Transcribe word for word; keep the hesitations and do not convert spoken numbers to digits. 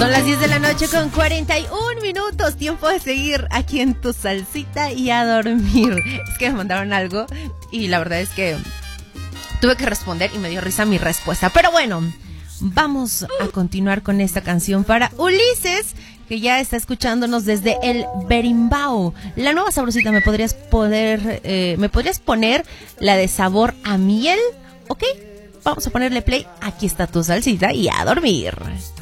Son las diez de la noche con cuarenta y un minutos. Tiempo de seguir aquí en tu salsita y a dormir. Es que me mandaron algo y la verdad es que tuve que responder y me dio risa mi respuesta. Pero bueno, vamos a continuar con esta canción para Ulises, que ya está escuchándonos desde el Berimbau. La nueva sabrosita, ¿me podrías poder, eh, me podrías poner la de sabor a miel? ¿Ok? Vamos a ponerle play. Aquí está tu salsita y a dormir.